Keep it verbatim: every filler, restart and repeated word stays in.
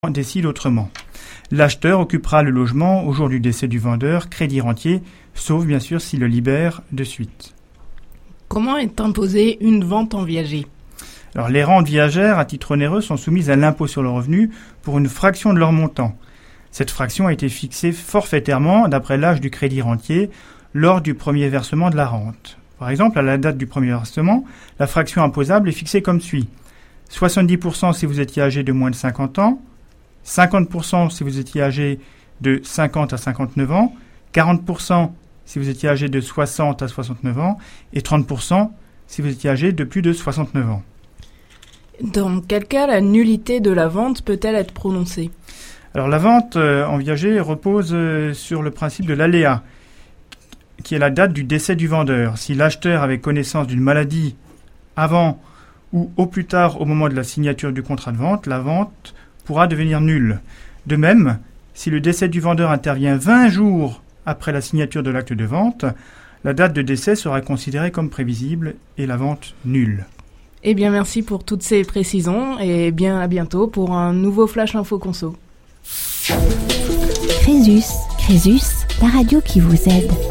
décide autrement. L'acheteur occupera le logement au jour du décès du vendeur, crédit rentier, sauf bien sûr s'il le libère de suite. Comment est imposée une vente en viager ? Alors, les rentes viagères à titre onéreux sont soumises à l'impôt sur le revenu pour une fraction de leur montant. Cette fraction a été fixée forfaitairement d'après l'âge du crédit rentier lors du premier versement de la rente. Par exemple, à la date du premier versement, la fraction imposable est fixée comme suit. soixante-dix pour cent si vous étiez âgé de moins de cinquante ans, cinquante pour cent si vous étiez âgé de cinquante à cinquante-neuf ans, quarante pour cent si vous étiez âgé de soixante à soixante-neuf ans et trente pour cent si vous étiez âgé de plus de soixante-neuf ans. Dans quel cas la nullité de la vente peut-elle être prononcée ? Alors la vente euh, en viager repose euh, sur le principe de l'aléa, qui est la date du décès du vendeur. Si l'acheteur avait connaissance d'une maladie avant ou au plus tard au moment de la signature du contrat de vente, la vente pourra devenir nulle. De même, si le décès du vendeur intervient vingt jours après la signature de l'acte de vente, la date de décès sera considérée comme prévisible et la vente nulle. Eh bien, merci pour toutes ces précisions et bien à bientôt pour un nouveau Flash Info Conso. Crésus, Crésus, la radio qui vous aide.